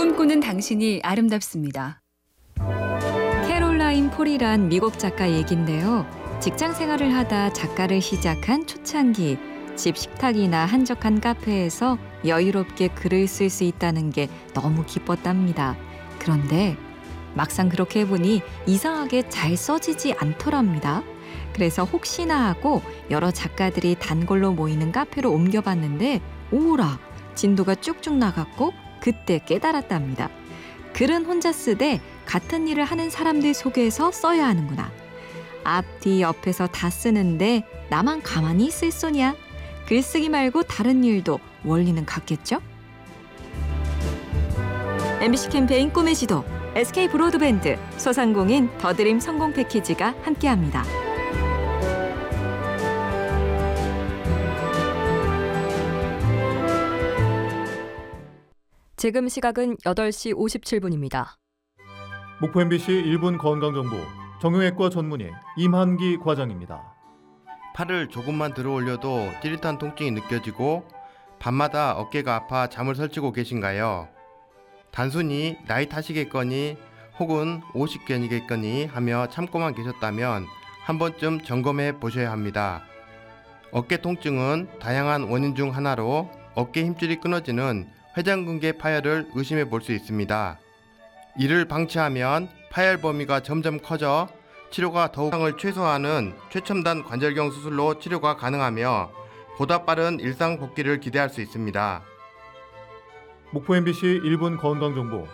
꿈꾸는 당신이 아름답습니다. 캐롤라인 폴이란 미국 작가 얘긴데요. 직장 생활을 하다 작가를 시작한 초창기, 집 식탁이나 한적한 카페에서 여유롭게 글을 쓸 수 있다는 게 너무 기뻤답니다. 그런데 막상 그렇게 해보니 이상하게 잘 써지지 않더랍니다. 그래서 혹시나 하고 여러 작가들이 단골로 모이는 카페로 옮겨봤는데 오라! 진도가 쭉쭉 나갔고 그때 깨달았답니다. 글은 혼자 쓰되 같은 일을 하는 사람들 속에서 써야 하는구나. 앞, 뒤, 옆에서 다 쓰는데 나만 가만히 있을 소냐? 글쓰기 말고 다른 일도 원리는 같겠죠? MBC 캠페인 꿈의 지도, SK 브로드밴드, 소상공인 더드림 성공 패키지가 함께합니다. 지금 시각은 8시 57분입니다. 목포 MBC 1분 건강정보 정형외과 전문의 임한기 과장입니다. 팔을 조금만 들어 올려도 찌릿한 통증이 느껴지고 밤마다 어깨가 아파 잠을 설치고 계신가요? 단순히 나이 탓이겠거니 혹은 오십견이겠거니 하며 참고만 계셨다면 한 번쯤 점검해 보셔야 합니다. 어깨 통증은 다양한 원인 중 하나로 어깨 힘줄이 끊어지는 회전근개 파열을 의심해 볼 수 있습니다. 이를 방치하면 파열 범위가 점점 커져 치료가 더욱 상을 최소화하는 최첨단 관절경 수술로 치료가 가능하며 보다 빠른 일상 복귀를 기대할 수 있습니다. 목포 MBC 1분 건강정보